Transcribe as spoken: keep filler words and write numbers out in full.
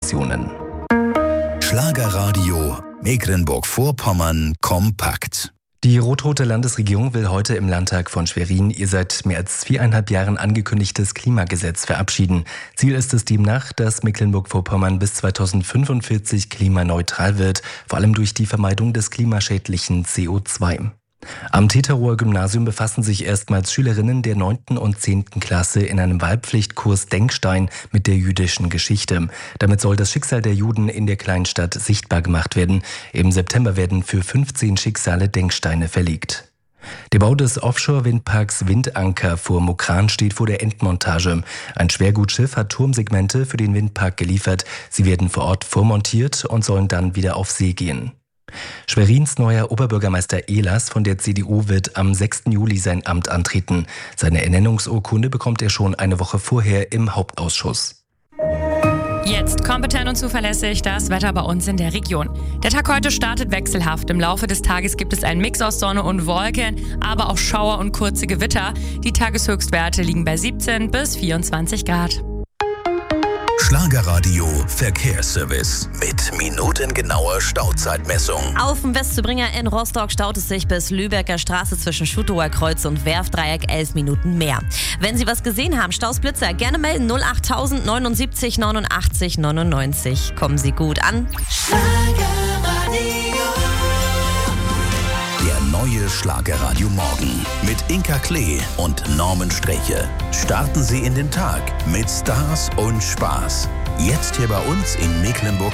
Informationen. Schlagerradio Mecklenburg-Vorpommern kompakt. Die rot-rote Landesregierung will heute im Landtag von Schwerin ihr seit mehr als viereinhalb Jahren angekündigtes Klimagesetz verabschieden. Ziel ist es demnach, dass Mecklenburg-Vorpommern bis zweitausendfünfundvierzig klimaneutral wird, vor allem durch die Vermeidung des klimaschädlichen C O zwei. Am Teterower Gymnasium befassen sich erstmals Schülerinnen der neunten und zehnten Klasse in einem Wahlpflichtkurs Denkstein mit der jüdischen Geschichte. Damit soll das Schicksal der Juden in der Kleinstadt sichtbar gemacht werden. Im September werden für fünfzehn Schicksale Denksteine verlegt. Der Bau des Offshore-Windparks Windanker vor Mukran steht vor der Endmontage. Ein Schwergutschiff hat Turmsegmente für den Windpark geliefert. Sie werden vor Ort vormontiert und sollen dann wieder auf See gehen. Schwerins neuer Oberbürgermeister Ehlers von der C D U wird am sechsten Juli sein Amt antreten. Seine Ernennungsurkunde bekommt er schon eine Woche vorher im Hauptausschuss. Jetzt kompetent und zuverlässig das Wetter bei uns in der Region. Der Tag heute startet wechselhaft. Im Laufe des Tages gibt es einen Mix aus Sonne und Wolken, aber auch Schauer und kurze Gewitter. Die Tageshöchstwerte liegen bei siebzehn bis vierundzwanzig Grad. Schlagerradio Verkehrsservice mit minutengenauer Stauzeitmessung. Auf dem Westzübringer in Rostock staut es sich bis Lübecker Straße zwischen Schutower Kreuz und Werfdreieck elf Minuten mehr. Wenn Sie was gesehen haben, Stausblitzer, gerne melden null achttausend neunundsiebzig neunundachtzig neunundneunzig. Kommen Sie gut an. Schlagerradio. Der neue Schlagerradio Morgen mit Inka Klee und Norman Streche. Starten Sie in den Tag mit Stars und Spaß. Jetzt hier bei uns in Mecklenburg